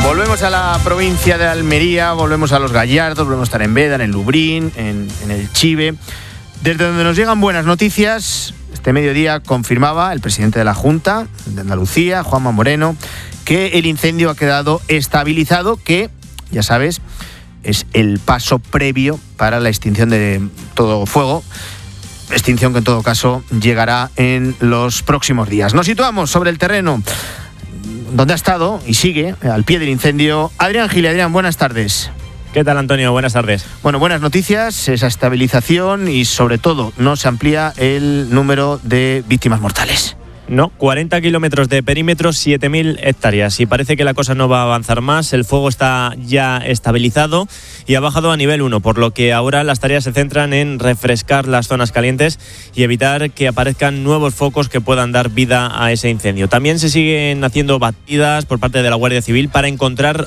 Volvemos a la provincia de Almería, volvemos a Los Gallardos, volvemos a estar en Beda, en el Lubrín, en el Chive. Desde donde nos llegan buenas noticias, este mediodía confirmaba el presidente de la Junta de Andalucía, Juanma Moreno, que el incendio ha quedado estabilizado, que, ya sabes, es el paso previo para la extinción de todo fuego. Extinción que en todo caso llegará en los próximos días. Nos situamos sobre el terreno donde ha estado y sigue al pie del incendio Adrián Gil. Adrián, buenas tardes. ¿Qué tal, Antonio? Buenas tardes. Bueno, buenas noticias, esa estabilización y sobre todo no se amplía el número de víctimas mortales. No, 40 kilómetros de perímetro, 7.000 hectáreas. Y parece que la cosa no va a avanzar más. El fuego está ya estabilizado y ha bajado a nivel 1, por lo que ahora las tareas se centran en refrescar las zonas calientes y evitar que aparezcan nuevos focos que puedan dar vida a ese incendio. También se siguen haciendo batidas por parte de la Guardia Civil para encontrar